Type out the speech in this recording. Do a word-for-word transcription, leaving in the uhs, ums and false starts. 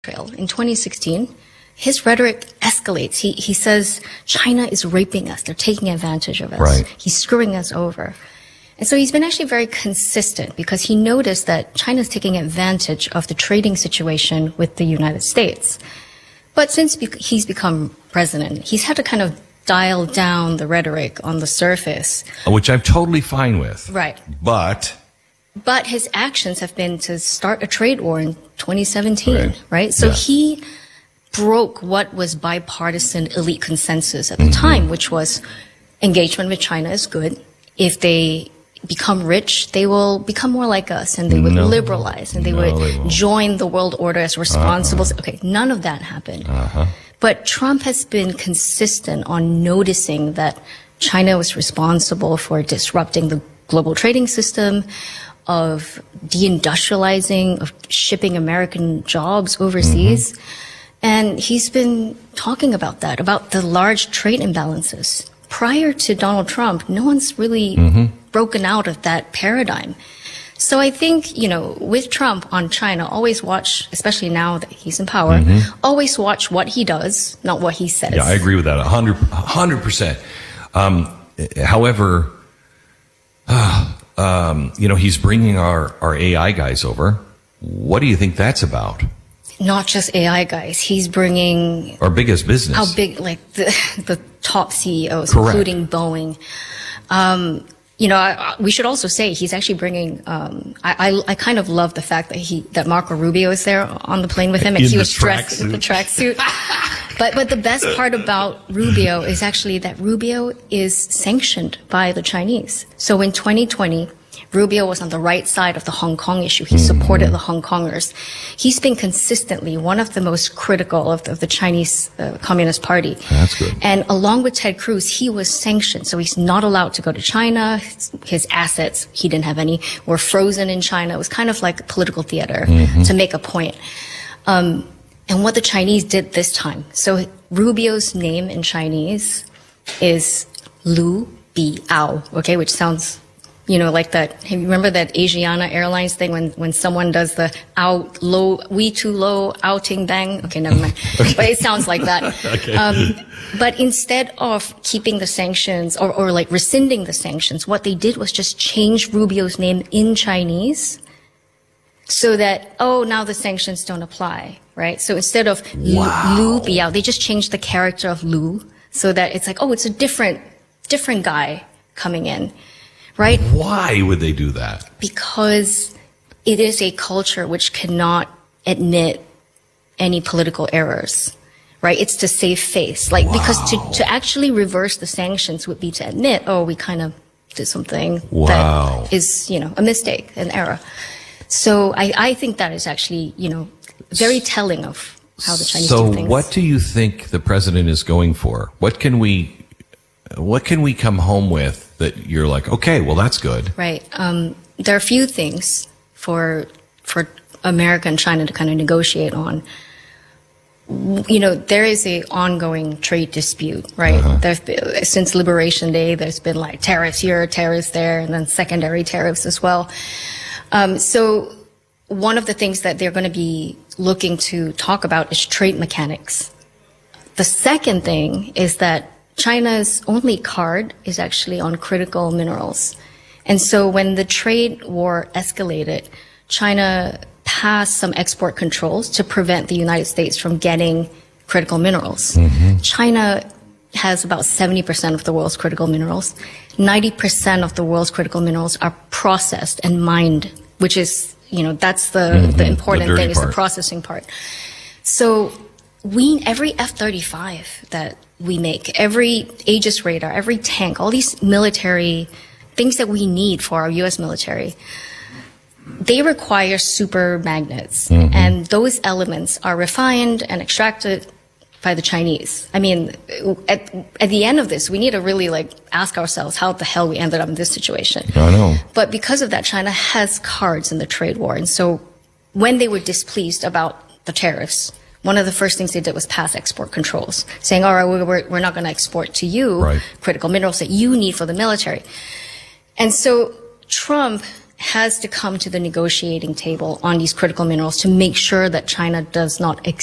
trail in twenty sixteen, his rhetoric escalates. He he says China is raping us. They're taking advantage of us. Right. He's screwing us over. And so he's been actually very consistent because he noticed that China's taking advantage of the trading situation with the United States. But since be- he's become president, he's had to kind of dial down the rhetoric on the surface. Which I'm totally fine with. Right. But But his actions have been to start a trade war in twenty seventeen, right? Right. So Yeah. he broke what was bipartisan elite consensus at the Mm-hmm. time, which was engagement with China is good. If they become rich, they will become more like us and they would No. liberalize and they No, would they won't. join the world order as responsible. Uh-uh. Okay, none of that happened. Uh-huh. But Trump has been consistent on noticing that China was responsible for disrupting the global trading system, of deindustrializing, of shipping American jobs overseas. Mm-hmm. And he's been talking about that, about the large trade imbalances. Prior to Donald Trump, no one's really Mm-hmm. broken out of that paradigm. So I think, you know, with Trump on China, always watch, especially now that he's in power, always watch what he does, not what he says. Mm-hmm. yeah, I agree with that a hundred, a hundred percent. Um, however, uh, um, you know, he's bringing our, our A I guys over. What do you think that's about? Not just A I guys. He's bringing Our biggest business. how big, like the, the top C E Os, Correct. including Boeing. Um, you know, I, I- we should also say he's actually bringing. Um, I, I I kind of love the fact that he that Marco Rubio is there on the plane with him, and In he the was dressed in the tracksuit. But but the best part about Rubio is actually that Rubio is sanctioned by the Chinese. So in twenty twenty. Rubio was on the right side of the Hong Kong issue. He supported the Hong Kongers. He's been consistently one of the most critical of the, of the Chinese uh, Communist Party. That's good. And along with Ted Cruz, he was sanctioned. So he's not allowed to go to China. His, his assets, he didn't have any, were frozen in China. It was kind of like political theater to make a point. Um, and what the Chinese did this time. So Rubio's name in Chinese is Lu Biao, okay, which sounds, you know, like that. Hey, remember that Asiana Airlines thing when, when someone does the out low, we too low outing bang? Okay, never mind. But it sounds like that. Okay. Um, but instead of keeping the sanctions or, or like rescinding the sanctions, what they did was just change Rubio's name in Chinese so that, oh, now the sanctions don't apply, right? So instead of Wow. Lu, Lu Biao, they just changed the character of Lu so that it's like, oh, it's a different, different guy coming in. Right? Why would they do that? Because it is a culture which cannot admit any political errors, right? It's to save face. Like, because to, to actually reverse the sanctions would be to admit, oh, we kind of did something Wow. that is, you know, a mistake, an error. So I, I think that is actually, you know, very telling of how the Chinese so do things. what do you think the president is going for? What can we, what can we come home with that you're like, okay, well, that's good. Right. Um, there are a few things for for America and China to kind of negotiate on. You know, there is a ongoing trade dispute, right? Uh-huh. There's been, since Liberation Day, there's been like tariffs here, tariffs there, and then secondary tariffs as well. Um, so one of the things that they're going to be looking to talk about is trade mechanics. The second thing is that China's only card is actually on critical minerals. And so when the trade war escalated, China passed some export controls to prevent the United States from getting critical minerals. China has about seventy percent of the world's critical minerals. ninety percent of the world's critical minerals are processed and mined, which is, you know, that's the, the important The dirty thing, is the part. processing part. So we, every F thirty-five that we make, every Aegis radar, every tank, all these military things that we need for our U S military, they require super magnets. Mm-hmm. And those elements are refined and extracted by the Chinese. I mean, at, at the end of this, we need to really like ask ourselves how the hell we ended up in this situation. I know. But because of that, China has cards in the trade war. And so when they were displeased about the tariffs, one of the first things they did was pass export controls, saying, all right, we're, we're not going to export to you Right. critical minerals that you need for the military. And so Trump has to come to the negotiating table on these critical minerals to make sure that China does not